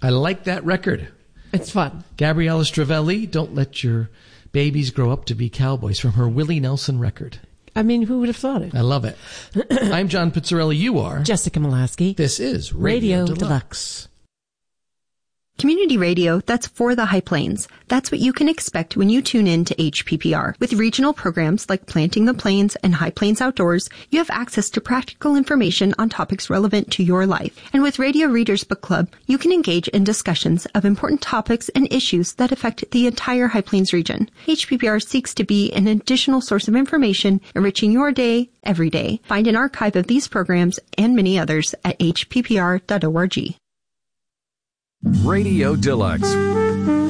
I like that record. It's fun. Gabriella Stravelli, Don't Let Your Babies Grow Up to Be Cowboys, from her Willie Nelson record. I mean, who would have thought it? I love it. I'm John Pizzarelli. You are Jessica Molaski. This is Radio Deluxe. Community radio that's for the High Plains. That's what you can expect when you tune in to HPPR. With regional programs like Planting the Plains and High Plains Outdoors, you have access to practical information on topics relevant to your life. And with Radio Readers Book Club, you can engage in discussions of important topics and issues that affect the entire High Plains region. HPPR seeks to be an additional source of information, enriching your day every day. Find an archive of these programs and many others at hppr.org. Radio Deluxe.